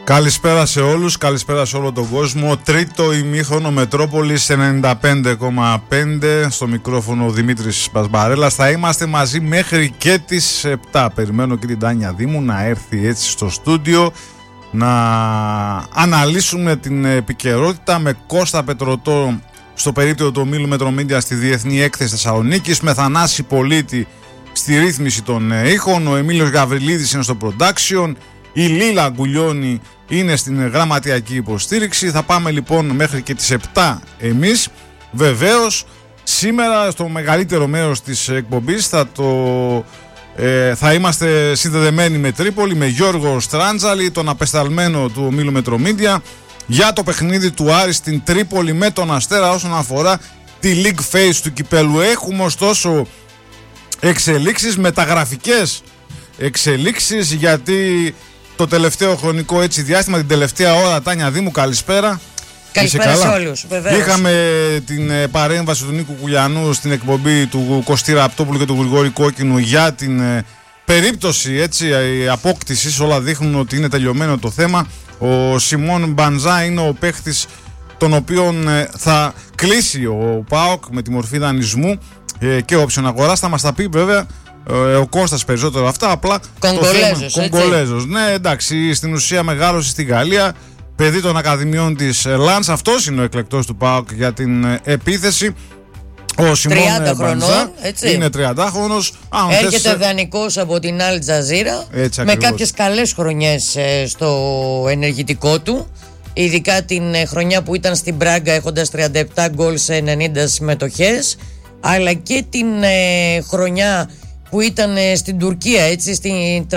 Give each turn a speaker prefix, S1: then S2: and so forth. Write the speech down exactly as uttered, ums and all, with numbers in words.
S1: Καλησπέρα σε όλους, καλησπέρα σε όλο τον κόσμο. Τρίτο ημίχρονο Μετρόπολης ενενήντα πέντε κόμμα πέντε. Στο μικρόφωνο ο Δημήτρης Μπασμπαρέλας. Θα είμαστε μαζί μέχρι και τις επτά. Περιμένω και την Τάνια Δήμου να έρθει έτσι στο στούντιο, να αναλύσουμε την επικαιρότητα με Κώστα Πετρωτό στο περίπτωο του ομίλου Μετρομίντια στη Διεθνή Έκθεση Θεσσαλονίκης, με Θανάση Πολίτη στη ρύθμιση των ήχων, ο Εμίλιος Γαβριλίδης είναι στο production, η Λίλα Γκουλιώνη είναι στην γραμματιακή υποστήριξη. Θα πάμε λοιπόν μέχρι και τις επτά εμείς. Βεβαίως σήμερα στο μεγαλύτερο μέρος της εκπομπής θα, το, ε, θα είμαστε συνδεδεμένοι με Τρίπολη, με Γιώργο Στράντζαλη, τον απεσταλμένο του ομίλου Μετρομίντια, για το παιχνίδι του Άρη στην Τρίπολη με τον Αστέρα όσον αφορά τη League Phase του κυπέλου. Έχουμε ωστόσο εξελίξεις, μεταγραφικές εξελίξεις, γιατί το τελευταίο χρονικό έτσι διάστημα, την τελευταία ώρα, Τάνια Δήμου, καλησπέρα.
S2: Καλησπέρα σε όλους, βεβαίως.
S1: Είχαμε την ε, παρέμβαση του Νίκου Κουλιανού στην εκπομπή του Κωστή Ραπτόπουλου και του Γρηγόρη Κόκκινου για την ε, περίπτωση έτσι, ε, απόκτησης. Όλα δείχνουν ότι είναι τελειωμένο το θέμα. Ο Σιμών Μπανζά είναι ο παίχτης τον οποίον ε, θα κλείσει ο ΠΑΟΚ με τη μορφή δανεισμού ε, και όψιον αγοράς. Θα μας τα πει βέβαια ο Κώστας περισσότερο αυτά, απλά
S2: Κογκολέζος,
S1: Κογκολέζος. Ναι, εντάξει, στην ουσία μεγάλωσε στη Γαλλία, παιδί των Ακαδημιών της Λαντς. Αυτός είναι ο εκλεκτός του ΠΑΟΚ για την επίθεση. Ο Σιμών Μπανζά είναι τριαντάχρονος.
S2: Έρχεται θες... δανεικός από την Αλ Τζαζίρα, με κάποιες καλές χρονιές στο ενεργητικό του, ειδικά την χρονιά που ήταν στην Μπράγκα έχοντας τριάντα επτά γκολ σε ενενήντα συμμετοχές, αλλά και την ε, χρονιά που ήταν στην Τουρκία, έτσι, στην